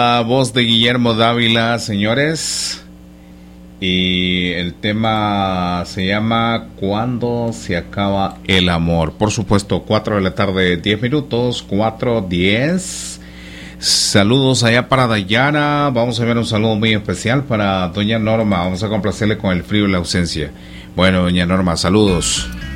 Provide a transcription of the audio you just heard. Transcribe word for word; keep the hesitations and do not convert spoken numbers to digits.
La voz de Guillermo Dávila, señores. Y el tema se llama ¿Cuándo se acaba el amor? Por supuesto, cuatro de la tarde, diez minutos, cuatro diez. Saludos allá para Dayana. Vamos a ver un saludo muy especial para doña Norma. Vamos a complacerle con el frío y la ausencia. Bueno, doña Norma, saludos.